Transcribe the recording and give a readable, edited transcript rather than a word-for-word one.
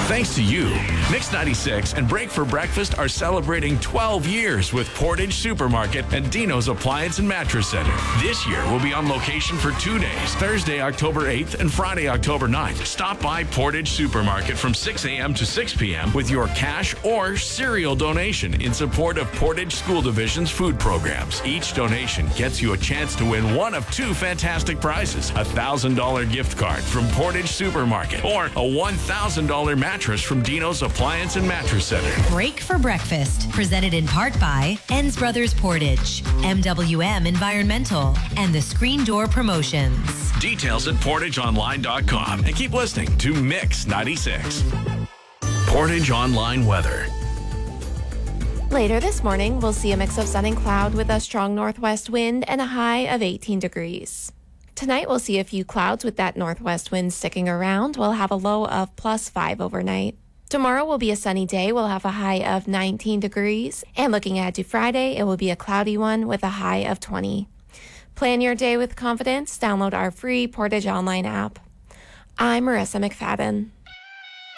Thanks to you, Mix 96 and Break for Breakfast are celebrating 12 years with Portage Supermarket and Dino's Appliance and Mattress Center. This year, we'll be on location for 2 days, Thursday, October 8th and Friday, October 9th. Stop by Portage Supermarket from 6 a.m. to 6 p.m. with your cash or cereal donation in support of Portage School Division's food programs. Each donation gets you a chance to win one of two fantastic prizes: a $1,000 gift card from Portage Supermarket or a $1,000 mattress from Dino's Appliance and Mattress Center. Break for Breakfast, presented in part by Enns Brothers Portage, MWM Environmental, and the Screen Door Promotions. Details at portageonline.com, and keep listening to Mix 96. Portage Online weather. Later this morning, we'll see a mix of sun and cloud with a strong northwest wind and a high of 18 degrees. Tonight, we'll see a few clouds with that northwest wind sticking around. We'll have a low of +5 overnight. Tomorrow will be a sunny day. We'll have a high of 19 degrees. And looking ahead to Friday, it will be a cloudy one with a high of 20. Plan your day with confidence. Download our free Portage Online app. I'm Marissa McFadden.